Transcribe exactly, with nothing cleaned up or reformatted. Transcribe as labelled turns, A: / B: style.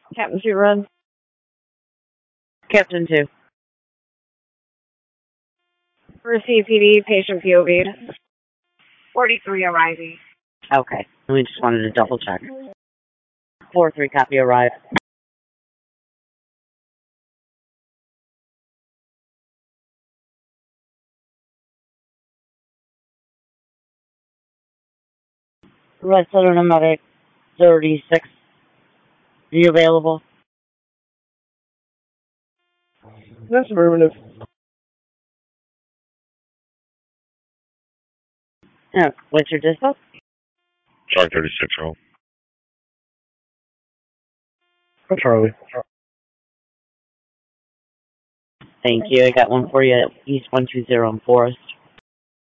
A: Captain two, run. Captain two. Receive P D, patient P O V'd. forty-three arriving.
B: Okay, we just wanted to double check. four three, copy, arrive. Red Center Nomadic thirty-six. Are you available?
C: That's affirmative.
B: Yeah, what's your dispatch?
D: Charlie thirty-six, roll.
C: Charlie.
B: Thank you. I got one for you at East one two zero in Forest.